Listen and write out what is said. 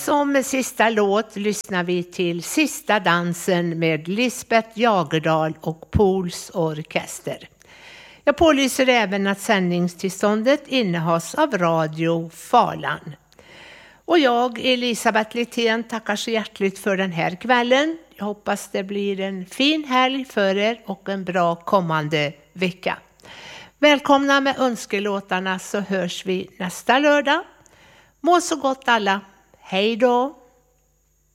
Som sista låt lyssnar vi till Sista dansen med Lisbeth Jagerdal och Pools orkester. Jag pålyser även att sändningstillståndet innehas av Radio Falan. Och jag, Elisabeth Littén, tackar så hjärtligt för den här kvällen. Jag hoppas det blir en fin helg för er och en bra kommande vecka. Välkomna med önskelåtarna, så hörs vi nästa lördag. Må så gott alla. Hej då!